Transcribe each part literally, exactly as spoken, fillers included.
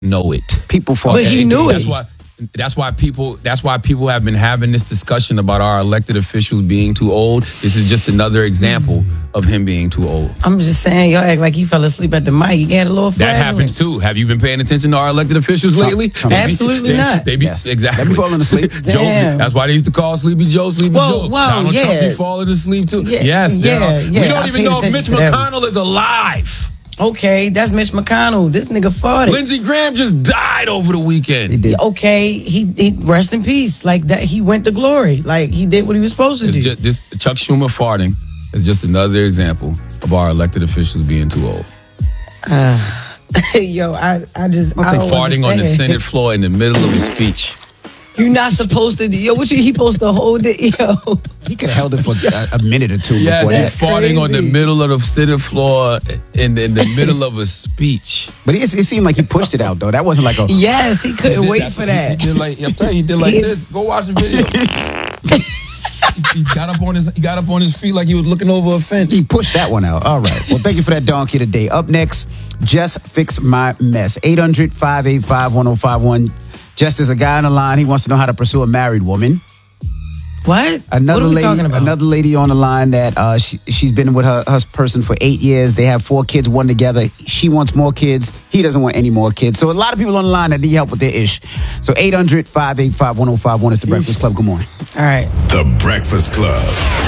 know it. People fall. But he knew that's it. Why, that's why people. That's why people have been having this discussion about our elected officials being too old. This is just another example of him being too old. I'm just saying, y'all act like he fell asleep at the mic. You get a little. That happens too. Have you been paying attention to our elected officials Trump, lately? Trump. They be- Absolutely they, not. They be Yes. exactly. They be falling asleep. Joe, Damn. that's why they used to call Sleepy Joe Sleepy Whoa, Joe. whoa, Donald yeah. Trump be falling asleep too. Yeah, yes, they yeah, are. yeah. We don't I even paid know if attention Mitch to that. McConnell is alive. Okay, that's Mitch McConnell. This nigga farted. Lindsey Graham just died over the weekend. He did. Okay, he, he rest in peace. Like that, he went to glory. Like he did what he was supposed to It's do. just, this Chuck Schumer farting is just another example of our elected officials being too old. Yo, I, I just I don't Farting on the understand. Senate floor in the middle of a speech. You're not supposed to. Yo, what you? He supposed to hold it. Yo, He could have held it for a, a minute or two Yes, before he's that. farting on the crazy. middle of the Senate floor in, in the middle of a speech. But it, it seemed like he pushed it out, though. That wasn't like a... yes, he couldn't wait That's for what he- that. He did like, I'm telling you, he did like He- this. Go watch the video. he got up on his he got up on his feet like he was looking over a fence. He pushed that one out. All right. Well, thank you for that donkey today. Up next, Just Fix My Mess. eight hundred, five eight five, one oh five one. Just as a guy on the line, he wants to know how to pursue a married woman. What? Another what are we lady, talking about? another lady on the line that uh, she, she's been with her, her person for eight years. They have four kids, one together. She wants more kids. He doesn't want any more kids. So a lot of people on the line that need help with their ish. So eight hundred, five eight five, one oh five one is the Breakfast Club. Good morning. All right. The Breakfast Club.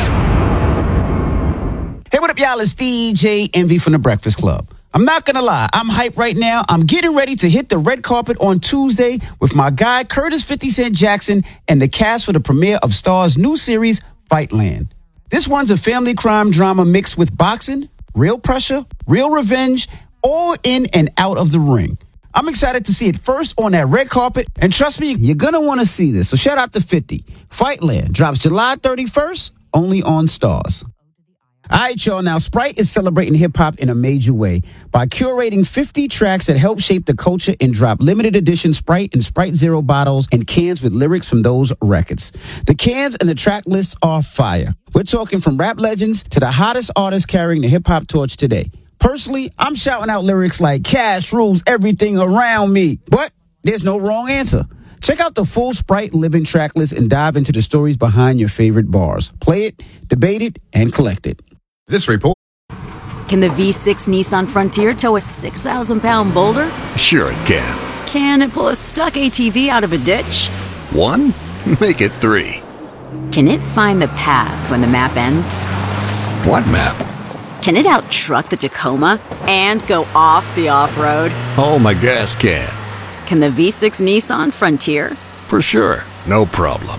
Hey, what up, y'all? It's D J Envy from the Breakfast Club. I'm not going to lie. I'm hyped right now. I'm getting ready to hit the red carpet on Tuesday with my guy, Curtis fifty Cent Jackson, and the cast for the premiere of Star's new series, Fightland. This one's a family crime drama mixed with boxing, real pressure, real revenge, all in and out of the ring. I'm excited to see it first on that red carpet, and trust me, you're going to want to see this. So shout out to fifty. Fightland drops July thirty-first, only on Stars. All right, y'all. Now, Sprite is celebrating hip-hop in a major way by curating fifty tracks that help shape the culture and drop limited edition Sprite and Sprite Zero bottles and cans with lyrics from those records. The cans and the track lists are fire. We're talking from rap legends to the hottest artists carrying the hip-hop torch today. Personally, I'm shouting out lyrics like Cash rules everything around me. But there's no wrong answer. Check out the full Sprite Living track list and dive into the stories behind your favorite bars. Play it, debate it, and collect it. This report. Can the V six Nissan Frontier tow a six thousand pound boulder? Sure it can. Can it pull a stuck A T V out of a ditch? One? Make it three. Can it find the path when the map ends? What map? Can it out-truck the Tacoma and go off the off-road? Oh, my gas can. Can the V six Nissan Frontier? For sure. No problem.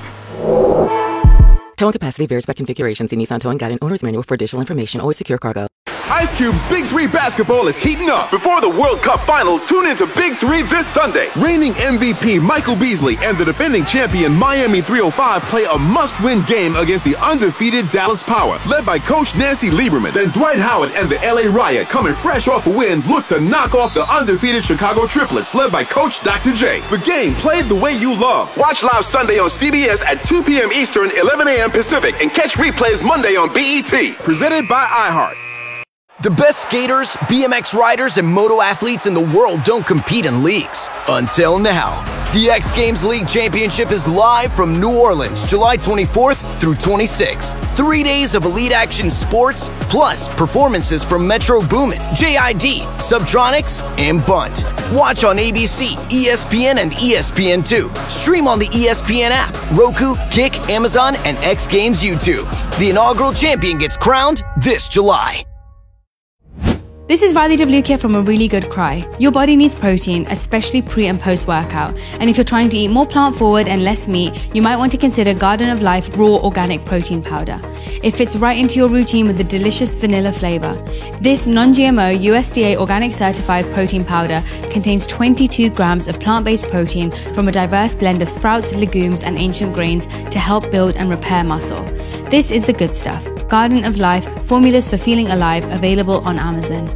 Towing capacity varies by configuration. See Nissan Towing Guide and Owner's Manual for additional information. Always secure cargo. Ice Cube's Big Three basketball is heating up. Before the World Cup final, tune into Big Three this Sunday. Reigning M V P Michael Beasley and the defending champion Miami three oh five play a must-win game against the undefeated Dallas Power, led by Coach Nancy Lieberman. Then Dwight Howard and the L A Riot, coming fresh off a win, look to knock off the undefeated Chicago Triplets, led by Coach Doctor J. The game played the way you love. Watch live Sunday on C B S at two p.m. Eastern, eleven a.m. Pacific, and catch replays Monday on B E T. Presented by iHeart. The best skaters, B M X riders, and moto athletes in the world don't compete in leagues. Until now. The X Games League Championship is live from New Orleans, July twenty-fourth through twenty-sixth. Three days of elite action sports, plus performances from Metro Boomin, J I D, Subtronics, and Bunt. Watch on A B C, E S P N, and E S P N two. Stream on the E S P N app, Roku, Kick, Amazon, and X Games YouTube. The inaugural champion gets crowned this July. This is Riley DeVlukia from A Really Good Cry. Your body needs protein, especially pre and post workout. And if you're trying to eat more plant forward and less meat, you might want to consider Garden of Life Raw Organic Protein Powder. It fits right into your routine with a delicious vanilla flavor. This non-G M O U S D A organic certified protein powder contains twenty-two grams of plant-based protein from a diverse blend of sprouts, legumes, and ancient grains to help build and repair muscle. This is the good stuff. Garden of Life, formulas for feeling alive, available on Amazon.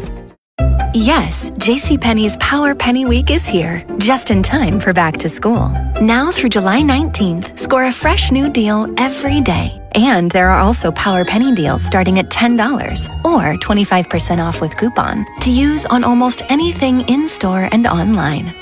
Yes, JCPenney's Power Penny Week is here, just in time for back to school. Now through July nineteenth, score a fresh new deal every day. And there are also Power Penny deals starting at ten dollars or twenty-five percent off with coupon to use on almost anything in-store and online.